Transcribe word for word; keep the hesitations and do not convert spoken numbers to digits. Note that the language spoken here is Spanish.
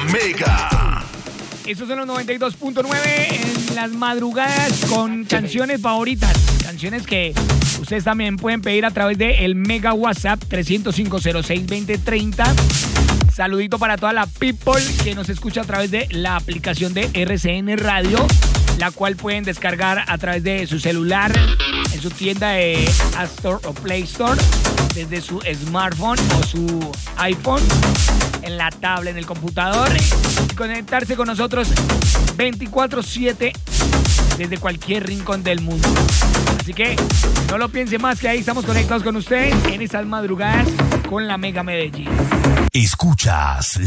Mega. Estos son los noventa y dos punto nueve en las madrugadas con canciones favoritas. Canciones que ustedes también pueden pedir a través de el Mega WhatsApp trescientos cinco cero seis veinte treinta. Saludito para toda la people que nos escucha a través de la aplicación de R C N Radio, la cual pueden descargar a través de su celular, en su tienda de App Store o Play Store, desde su smartphone o su iPhone, en la tablet, en el computador, y conectarse con nosotros veinticuatro siete desde cualquier rincón del mundo. Así que no lo piense más, que ahí estamos conectados con ustedes en estas madrugadas con la Mega Medellín. Escuchas